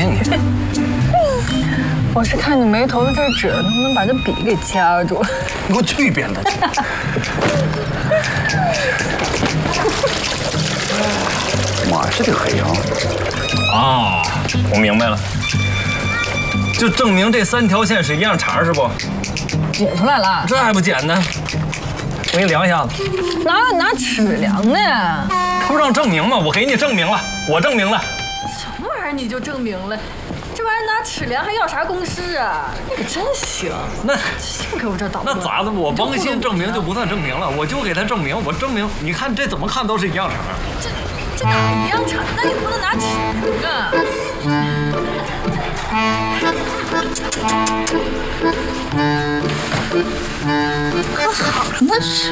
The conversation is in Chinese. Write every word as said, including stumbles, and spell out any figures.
你。 我是看你眉头的这纸，能不能把这笔给掐住？ 你给我去一边的去！妈，是挺黑啊！ 啊，我明白了，就证明这三条线是一样茬，是不？ 解出来了， 这还不简单？我给你量一下子。 拿拿尺量的呀？ 他不让证明吗？我给你证明了，我证明了。 什么玩意儿你就证明了？这玩意儿拿尺量还要啥公式啊？你可真行！ 那幸亏我这捣乱。 那咋的？我帮心证明就不算证明了，我就给他证明，我证明，你看这怎么看都是一样茬。 这这哪一样茬？那你不能拿尺量啊！可好了，那是。